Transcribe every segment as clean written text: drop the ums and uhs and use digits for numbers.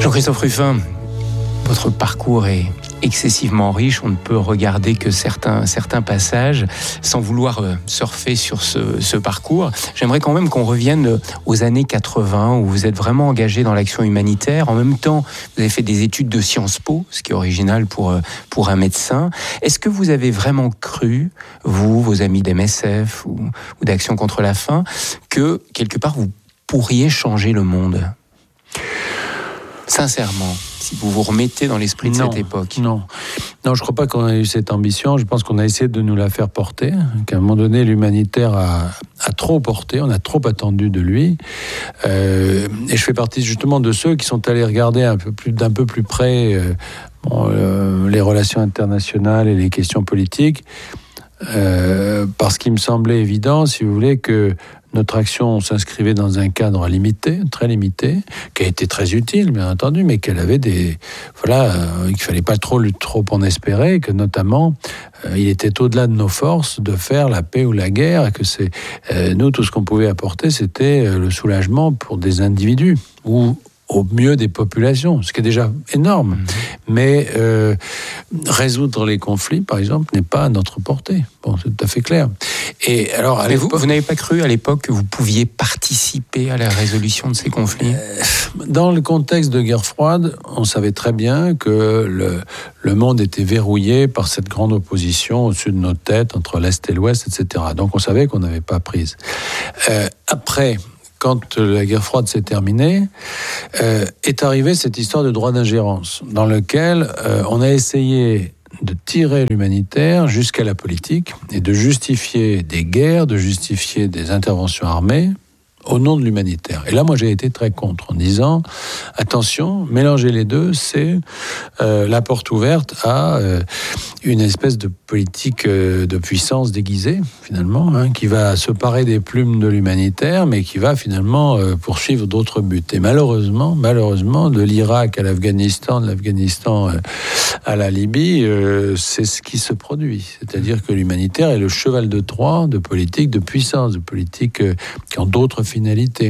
Jean-Christophe Rufin, votre parcours est excessivement riche. On ne peut regarder que certains passages sans vouloir surfer sur ce parcours. J'aimerais quand même qu'on revienne aux années 80 où vous êtes vraiment engagé dans l'action humanitaire. En même temps, vous avez fait des études de Sciences Po, ce qui est original pour un médecin. Est-ce que vous avez vraiment cru, vous, vos amis d'MSF ou d'Action contre la faim, que quelque part vous pourriez changer le monde ? Sincèrement, si vous vous remettez dans l'esprit de cette époque. Non, je ne crois pas qu'on a eu cette ambition. Je pense qu'on a essayé de nous la faire porter, qu'à un moment donné, l'humanitaire a trop porté, on a trop attendu de lui. Et je fais partie justement de ceux qui sont allés regarder d'un peu plus près les relations internationales et les questions politiques, parce qu'il me semblait évident, si vous voulez, que notre action s'inscrivait dans un cadre limité, très limité, qui a été très utile, bien entendu, mais qu'elle avait qu'il fallait pas trop en espérer, que notamment, il était au-delà de nos forces de faire la paix ou la guerre, et que nous, tout ce qu'on pouvait apporter, c'était le soulagement pour des individus, ou au mieux des populations, ce qui est déjà énorme. Mais résoudre les conflits, par exemple, n'est pas à notre portée. Bon, c'est tout à fait clair. Et alors, mais vous n'avez pas cru à l'époque que vous pouviez participer à la résolution de ces conflits ? Dans le contexte de guerre froide, on savait très bien que le monde était verrouillé par cette grande opposition au-dessus de nos têtes, entre l'Est et l'Ouest, etc. Donc on savait qu'on n'avait pas prise. Après, quand la guerre froide s'est terminée, est arrivée cette histoire de droit d'ingérence, dans lequel on a essayé de tirer l'humanitaire jusqu'à la politique et de justifier des guerres, de justifier des interventions armées au nom de l'humanitaire. Et là, moi, j'ai été très contre, en disant, attention, mélanger les deux, c'est la porte ouverte à une espèce de politique de puissance déguisée, finalement, qui va se parer des plumes de l'humanitaire, mais qui va finalement poursuivre d'autres buts. Et malheureusement, de l'Irak à l'Afghanistan, de l'Afghanistan à la Libye, c'est ce qui se produit. C'est-à-dire que l'humanitaire est le cheval de Troie de politique de puissance, de politique qui ont d'autres finalité.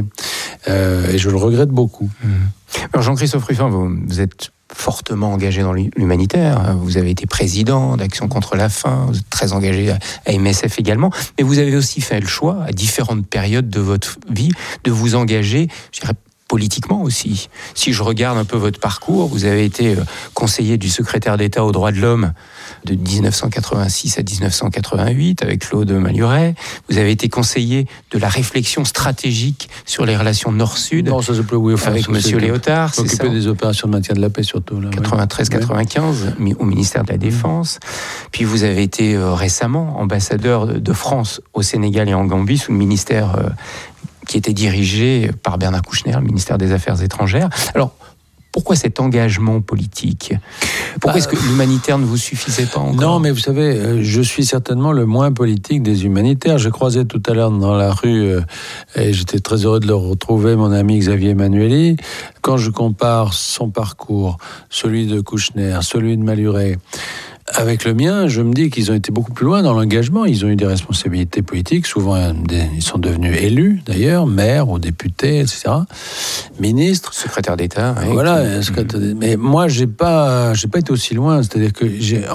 Et je le regrette beaucoup. Alors Jean-Christophe Rufin, vous êtes fortement engagé dans l'humanitaire. Vous avez été président d'Action contre la faim, vous êtes très engagé à MSF également, mais vous avez aussi fait le choix, à différentes périodes de votre vie, de vous engager, je dirais, politiquement aussi. Si je regarde un peu votre parcours, vous avez été conseiller du secrétaire d'État aux droits de l'homme de 1986 à 1988 avec Claude Malhuret. Vous avez été conseiller de la réflexion stratégique sur les relations Nord-Sud avec Monsieur Léotard. S'occuper des opérations de maintien de la paix surtout. 93-95 au ministère de la Défense. Puis vous avez été récemment ambassadeur de France au Sénégal et en Gambie sous le ministère qui était dirigé par Bernard Kouchner, le ministère des Affaires étrangères. Alors, pourquoi cet engagement politique ? Pourquoi est-ce que l'humanitaire ne vous suffisait pas encore ? Non, mais vous savez, je suis certainement le moins politique des humanitaires. Je croisais tout à l'heure dans la rue, et j'étais très heureux de le retrouver, mon ami Xavier Emmanuelli. Quand je compare son parcours, celui de Kouchner, celui de Malhuret, avec le mien, je me dis qu'ils ont été beaucoup plus loin dans l'engagement. Ils ont eu des responsabilités politiques. Souvent, ils sont devenus élus, d'ailleurs, maires ou députés, etc. Ministres. Secrétaire d'État. Oui. Voilà. Mais moi, j'ai pas été aussi loin. C'est-à-dire que,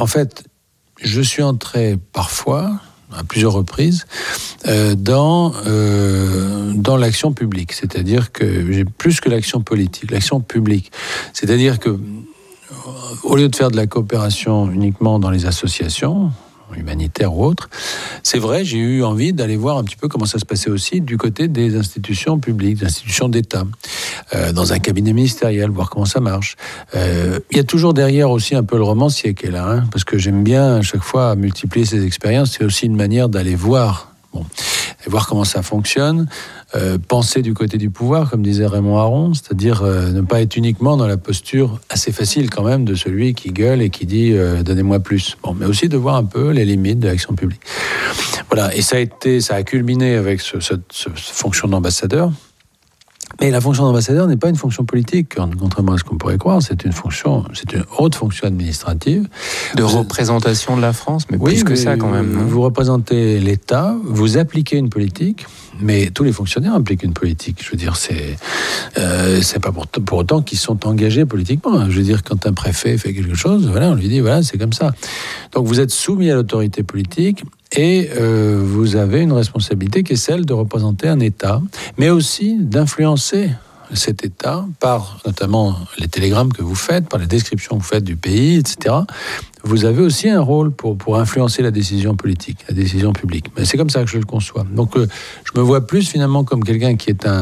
je suis entré parfois, à plusieurs reprises, dans l'action publique. C'est-à-dire que j'ai plus que l'action politique, l'action publique. C'est-à-dire que, au lieu de faire de la coopération uniquement dans les associations, humanitaires ou autres, c'est vrai, j'ai eu envie d'aller voir un petit peu comment ça se passait aussi du côté des institutions publiques, des institutions d'État, dans un cabinet ministériel, voir comment ça marche. Il y a toujours derrière aussi un peu le romancier qui est là, parce que j'aime bien à chaque fois multiplier ces expériences. C'est aussi une manière d'aller voir, voir comment ça fonctionne, penser du côté du pouvoir, comme disait Raymond Aron, c'est-à-dire ne pas être uniquement dans la posture assez facile quand même de celui qui gueule et qui dit « donnez-moi plus ». Mais aussi de voir un peu les limites de l'action publique. Voilà, et ça a culminé avec cette fonction d'ambassadeur. Mais la fonction d'ambassadeur n'est pas une fonction politique, contrairement à ce qu'on pourrait croire. C'est une haute fonction administrative. De représentation de la France, mais plus que ça quand même. Vous représentez l'État, vous appliquez une politique, mais tous les fonctionnaires appliquent une politique. Je veux dire, c'est pas pour autant qu'ils sont engagés politiquement. Je veux dire, quand un préfet fait quelque chose, voilà, on lui dit, voilà, c'est comme ça. Donc vous êtes soumis à l'autorité politique et vous avez une responsabilité qui est celle de représenter un État, mais aussi d'influencer cet État par notamment les télégrammes que vous faites, par les descriptions que vous faites du pays, etc. Vous avez aussi un rôle pour influencer la décision politique, la décision publique. Mais c'est comme ça que je le conçois. Donc je me vois plus finalement comme quelqu'un qui est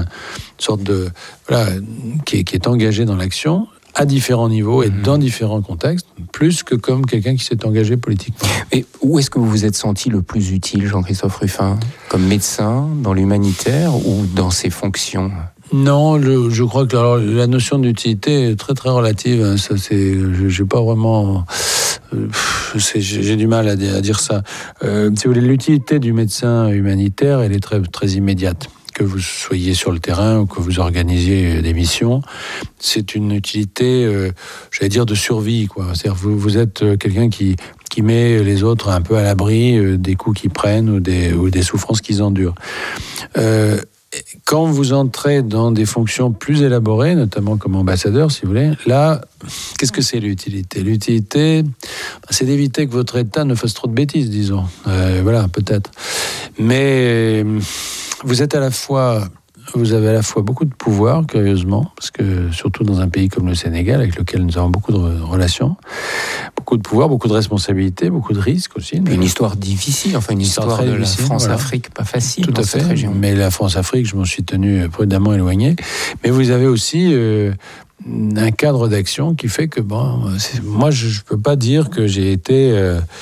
qui est engagé dans l'action à différents niveaux et dans différents contextes, plus que comme quelqu'un qui s'est engagé politiquement. Et où est-ce que vous vous êtes senti le plus utile, Jean-Christophe Rufin ? Comme médecin, dans l'humanitaire ou dans ses fonctions ? Non, je crois que la notion d'utilité est très très relative. Ça, j'ai pas vraiment... j'ai du mal à dire ça. Si vous voulez, l'utilité du médecin humanitaire, elle est très, très immédiate. Que vous soyez sur le terrain ou que vous organisiez des missions, c'est une utilité, j'allais dire, de survie, quoi. C'est-à-dire vous êtes quelqu'un qui met les autres un peu à l'abri des coups qu'ils prennent ou des souffrances qu'ils endurent. Quand vous entrez dans des fonctions plus élaborées, notamment comme ambassadeur, si vous voulez, là, qu'est-ce que c'est l'utilité ? L'utilité, c'est d'éviter que votre État ne fasse trop de bêtises, disons. Voilà, peut-être. Mais vous avez à la fois beaucoup de pouvoir, curieusement, parce que surtout dans un pays comme le Sénégal, avec lequel nous avons beaucoup de relations, beaucoup de pouvoir, beaucoup de responsabilités, beaucoup de risques aussi. Une histoire difficile, enfin une histoire de la France-Afrique, pas facile. Tout à fait. Région. Mais la France-Afrique, je m'en suis tenu prudemment éloigné. Mais vous avez aussi un cadre d'action qui fait que, moi, je ne peux pas dire que j'ai été...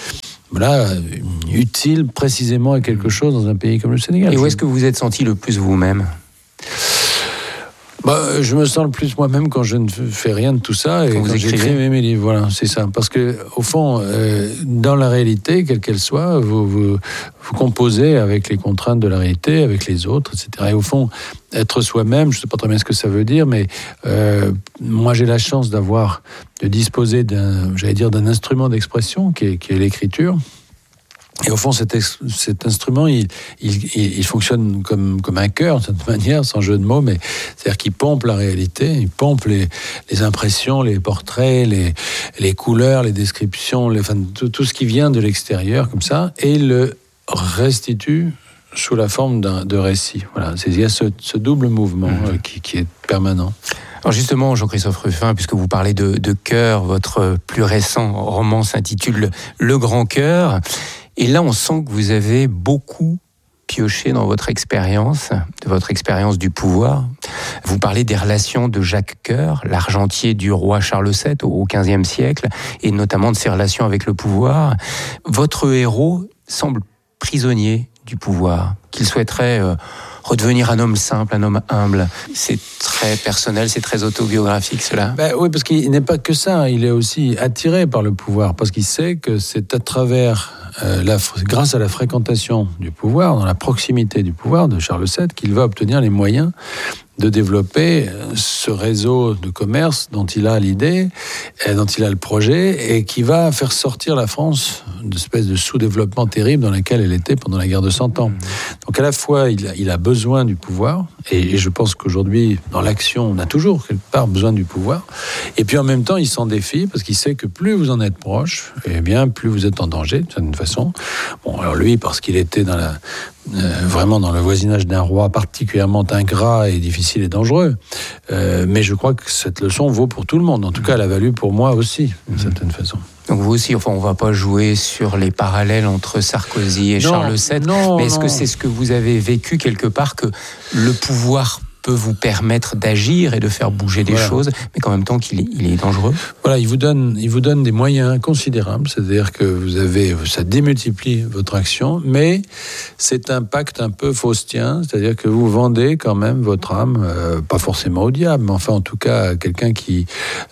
utile précisément à quelque chose dans un pays comme le Sénégal. Et où est-ce que vous vous êtes senti le plus vous-même ? Je me sens le plus moi-même quand je ne fais rien de tout ça et quand j'écris mes livres. Voilà, c'est ça. Parce que au fond, dans la réalité, quelle qu'elle soit, vous composez avec les contraintes de la réalité, avec les autres, etc. Et au fond, être soi-même, je ne sais pas très bien ce que ça veut dire, mais moi j'ai la chance de disposer d'un instrument d'expression qui est l'écriture. Et au fond, cet instrument, il fonctionne comme un cœur, de cette manière, sans jeu de mots, mais c'est-à-dire qu'il pompe la réalité, il pompe les impressions, les portraits, les couleurs, les descriptions, tout ce qui vient de l'extérieur, comme ça, et il le restitue sous la forme de récit. Voilà, il y a ce double mouvement qui est permanent. Alors justement, Jean-Christophe Rufin, puisque vous parlez de cœur, votre plus récent roman s'intitule Le Grand Cœur. Et là, on sent que vous avez beaucoup pioché dans votre expérience du pouvoir. Vous parlez des relations de Jacques Coeur, l'argentier du roi Charles VII au XVe siècle, et notamment de ses relations avec le pouvoir. Votre héros semble prisonnier du pouvoir, qu'il souhaiterait redevenir un homme simple, un homme humble. C'est très personnel, c'est très autobiographique, cela. Oui, parce qu'il n'est pas que ça, il est aussi attiré par le pouvoir, parce qu'il sait que c'est à travers, grâce à la fréquentation du pouvoir, dans la proximité du pouvoir de Charles VII, qu'il va obtenir les moyens de développer ce réseau de commerce dont il a l'idée, dont il a le projet, et qui va faire sortir la France d'une espèce de sous-développement terrible dans laquelle elle était pendant la guerre de 100 ans. Donc à la fois, il a besoin du pouvoir, et je pense qu'aujourd'hui, dans l'action, on a toujours quelque part besoin du pouvoir, et puis en même temps, il s'en défie, parce qu'il sait que plus vous en êtes proche, eh bien, plus vous êtes en danger, d'une certaine façon. Bon, alors lui, parce qu'il était vraiment dans le voisinage d'un roi particulièrement ingrat et difficile et dangereux. Mais je crois que cette leçon vaut pour tout le monde. En tout cas, elle a valu pour moi aussi, d'une certaine façon. Donc vous aussi, on ne va pas jouer sur les parallèles entre Sarkozy et Charles VII, mais est-ce que c'est ce que vous avez vécu quelque part, que le pouvoir peut vous permettre d'agir et de faire bouger des choses, mais qu'en même temps qu'il est dangereux. Voilà, il vous donne des moyens considérables, c'est-à-dire que ça démultiplie votre action, mais c'est un pacte un peu faustien, c'est-à-dire que vous vendez quand même votre âme, pas forcément au diable, mais enfin en tout cas à quelqu'un qui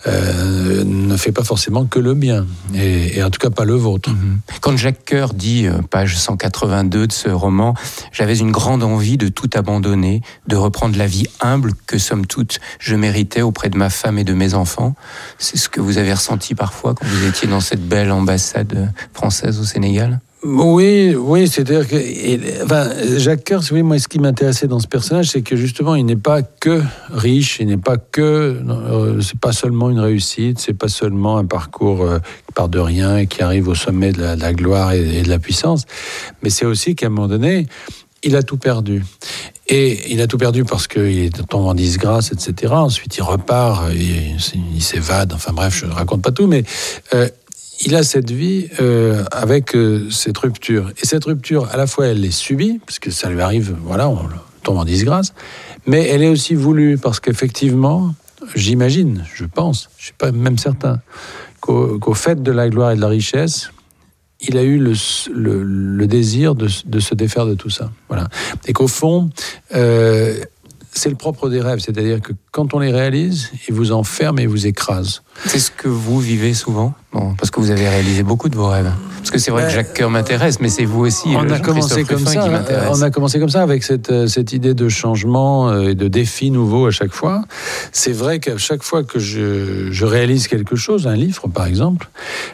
ne fait pas forcément que le bien, et en tout cas pas le vôtre. Quand Jacques Coeur dit, page 182 de ce roman, « J'avais une grande envie de tout abandonner, de reprendre la vie vie humble que, somme toute, je méritais auprès de ma femme et de mes enfants. C'est ce que vous avez ressenti parfois quand vous étiez dans cette belle ambassade française au Sénégal ? Oui, c'est-à-dire que Jacques Coeur, si vous voulez, moi, ce qui m'intéressait dans ce personnage, c'est que justement, il n'est pas que riche, il n'est pas que, c'est pas seulement une réussite, c'est pas seulement un parcours qui part de rien et qui arrive au sommet de la gloire et de la puissance, mais c'est aussi qu'à un moment donné, il a tout perdu. Et il a tout perdu parce qu'il tombe en disgrâce, etc. Ensuite, il repart, il s'évade, enfin bref, je ne raconte pas tout, mais il a cette vie avec cette rupture. Et cette rupture, à la fois, elle est subie, parce que ça lui arrive, voilà, on tombe en disgrâce, mais elle est aussi voulue, parce qu'effectivement, j'imagine, je pense, je ne suis pas même certain, qu'au fait de la gloire et de la richesse, il a eu le désir de se défaire de tout ça. Voilà. Et qu'au fond, c'est le propre des rêves, c'est-à-dire que quand on les réalise, ils vous enferment et vous écrasent. C'est ce que vous vivez souvent, parce que vous avez réalisé beaucoup de vos rêves. Parce que c'est vrai que Jacques Coeur m'intéresse, mais c'est vous aussi, on a commencé comme ça, qui m'intéresse. On a commencé comme ça, avec cette idée de changement et de défi nouveau à chaque fois. C'est vrai qu'à chaque fois que je réalise quelque chose, un livre par exemple,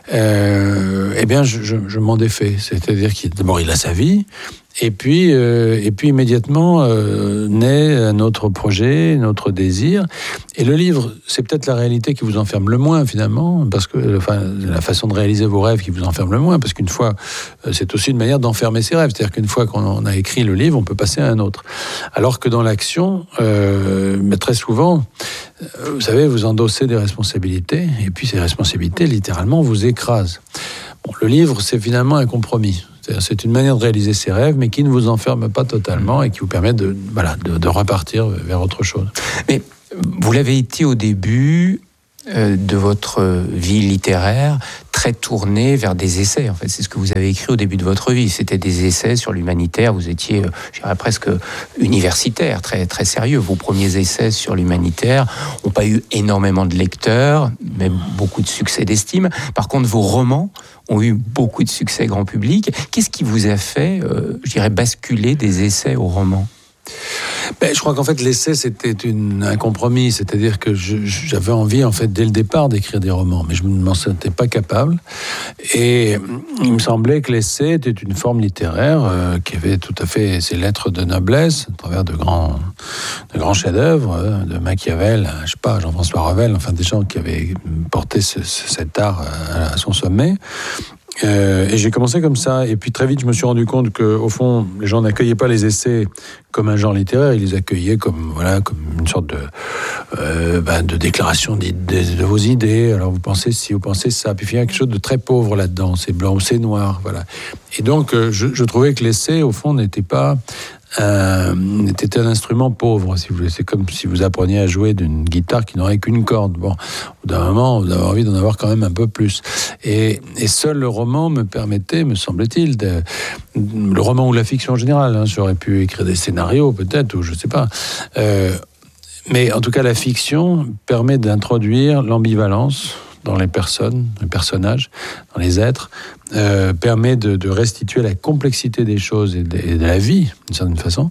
eh bien je m'en défais. C'est-à-dire qu'il d'abord il a sa vie, et puis immédiatement naît un autre projet, un autre désir. Et le livre, c'est peut-être la réalité qui vous enferme le moins finalement, parce que la façon de réaliser vos rêves qui vous enferme le moins, parce qu'une fois, c'est aussi une manière d'enfermer ses rêves. C'est-à-dire qu'une fois qu'on a écrit le livre, on peut passer à un autre. Alors que dans l'action, mais très souvent, vous savez, vous endossez des responsabilités, et puis ces responsabilités, littéralement, vous écrasent. Bon, le livre, c'est finalement un compromis. C'est une manière de réaliser ses rêves, mais qui ne vous enferme pas totalement et qui vous permet de repartir vers autre chose. Mais vous l'avez été au début de votre vie littéraire, très tourné vers des essais. En fait, c'est ce que vous avez écrit au début de votre vie. C'était des essais sur l'humanitaire. Vous étiez, je dirais presque universitaire, très très sérieux. Vos premiers essais sur l'humanitaire n'ont pas eu énormément de lecteurs, mais beaucoup de succès d'estime. Par contre, vos romans ont eu beaucoup de succès grand public. Qu'est-ce qui vous a fait, je dirais, basculer des essais aux romans ? Je crois qu'en fait l'essai c'était un compromis, c'est-à-dire que j'avais envie en fait dès le départ d'écrire des romans, mais je ne m'en sentais pas capable, et il me semblait que l'essai était une forme littéraire qui avait tout à fait ses lettres de noblesse à travers de grands chefs-d'œuvre, de Machiavel, je sais pas, Jean-François Revel, enfin des gens qui avaient porté cet art à son sommet. Et j'ai commencé comme ça, et puis très vite je me suis rendu compte que au fond les gens n'accueillaient pas les essais comme un genre littéraire, ils les accueillaient comme une sorte de déclaration de vos idées. Alors vous pensez ça, puis il y a quelque chose de très pauvre là-dedans, c'est blanc ou c'est noir, voilà. Et donc je trouvais que l'essai au fond n'était un instrument pauvre, si vous voulez. C'est comme si vous appreniez à jouer d'une guitare qui n'aurait qu'une corde. Bon, au bout d'un moment, vous avez envie d'en avoir quand même un peu plus. Et seul le roman me permettait, me semble-t-il, le roman ou la fiction en général, j'aurais pu écrire des scénarios peut-être, ou je sais pas. Mais en tout cas, la fiction permet d'introduire l'ambivalence dans les personnages, dans les êtres, permet de restituer la complexité des choses et de la vie, d'une certaine façon.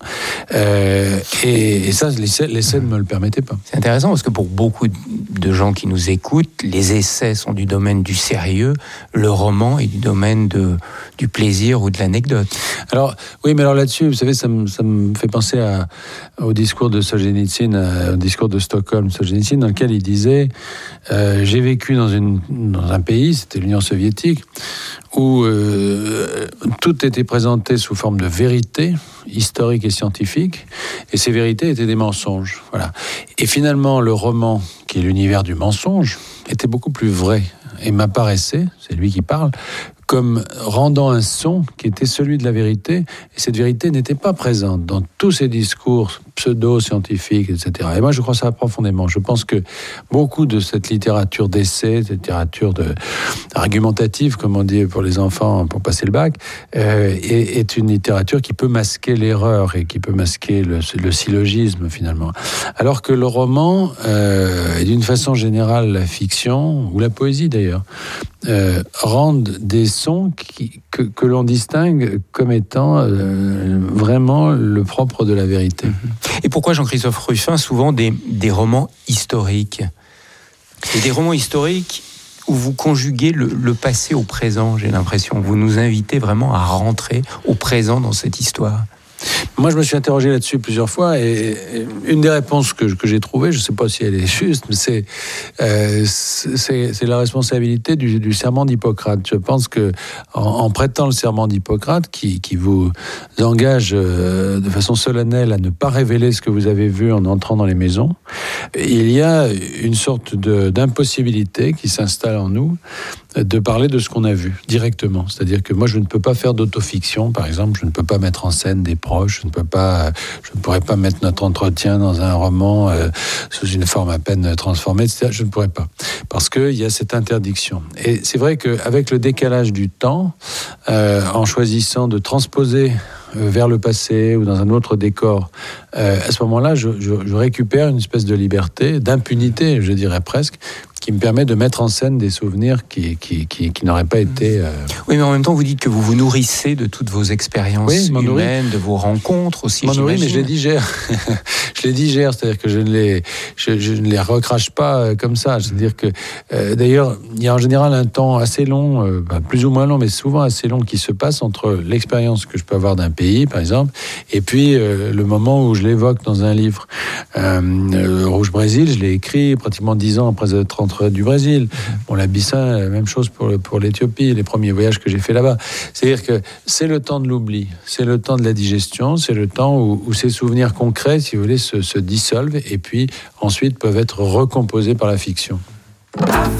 Et ça, l'essai ne me le permettait pas. C'est intéressant parce que pour beaucoup de gens qui nous écoutent, les essais sont du domaine du sérieux, le roman est du domaine du plaisir ou de l'anecdote. Alors, oui, mais alors là-dessus, vous savez, ça me fait penser au discours de Solzhenitsyn, au discours de Stockholm, Solzhenitsyn, dans lequel il disait j'ai vécu dans un pays, c'était l'Union soviétique, où tout était présenté sous forme de vérité historique et scientifique, et ces vérités étaient des mensonges. Voilà. Et finalement, le roman, qui est l'univers du mensonge, était beaucoup plus vrai, et m'apparaissait, c'est lui qui parle, comme rendant un son qui était celui de la vérité, et cette vérité n'était pas présente dans tous ces discours pseudo-scientifiques, etc. Et moi, je crois ça profondément. Je pense que beaucoup de cette littérature d'essai, cette littérature argumentative, comme on dit pour les enfants, pour passer le bac, est une littérature qui peut masquer l'erreur et qui peut masquer le syllogisme, finalement. Alors que le roman, et d'une façon générale, la fiction, ou la poésie d'ailleurs, rendent des façon que l'on distingue comme étant vraiment le propre de la vérité. Et pourquoi Jean-Christophe Ruffin souvent des romans historiques ? Et des romans historiques où vous conjuguez le passé au présent, j'ai l'impression. Vous nous invitez vraiment à rentrer au présent dans cette histoire. Moi, je me suis interrogé là-dessus plusieurs fois et une des réponses que j'ai trouvées, je ne sais pas si elle est juste, mais c'est la responsabilité du serment d'Hippocrate. Je pense que en prêtant le serment d'Hippocrate, qui vous engage de façon solennelle à ne pas révéler ce que vous avez vu en entrant dans les maisons, il y a une sorte d'impossibilité qui s'installe en nous de parler de ce qu'on a vu directement. C'est-à-dire que moi, je ne peux pas faire d'autofiction, par exemple, je ne peux pas mettre en scène des proches, je ne pourrais pas mettre notre entretien dans un roman sous une forme à peine transformée, etc. Je ne pourrais pas, parce qu'il y a cette interdiction. Et c'est vrai qu'avec le décalage du temps, en choisissant de transposer vers le passé ou dans un autre décor, à ce moment-là, je récupère une espèce de liberté, d'impunité, je dirais presque, qui me permet de mettre en scène des souvenirs qui n'auraient pas été... Oui, mais en même temps, vous dites que vous vous nourrissez de toutes vos expériences humaines, de vos rencontres aussi, j'imagine. Mais je les digère. Je les digère, c'est-à-dire que je ne les recrache pas comme ça. C'est-à-dire que, d'ailleurs, il y a en général un temps assez long, plus ou moins long, mais souvent assez long, qui se passe entre l'expérience que je peux avoir d'un pays, par exemple, et puis le moment où je l'évoque dans un livre. Rouge Brésil, je l'ai écrit pratiquement 10 ans après être rentré du Brésil. Bon, l'Abyssin, la même chose pour l'Éthiopie, les premiers voyages que j'ai fait là-bas. C'est-à-dire que c'est le temps de l'oubli, c'est le temps de la digestion, c'est le temps où ces souvenirs concrets, si vous voulez, se dissolvent et puis ensuite peuvent être recomposés par la fiction.